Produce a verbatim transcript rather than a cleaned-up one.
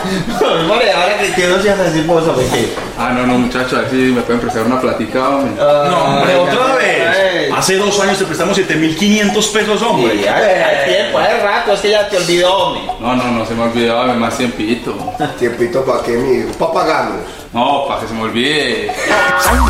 Vale, ahora que quiero si haces vos, hombre. Ah, no, no, muchachos, a ver si me pueden prestar una platica, hombre. No, hombre, otra vez. Ay. Hace dos años te prestamos siete mil quinientos pesos, hombre. Sí, hay, hay tiempo, hay rato, es que ya te olvidó, hombre. No, no, no se me olvidaba, me más tiempito. Tiempito para qué, mi. Para pagarnos. No, para que se me olvide.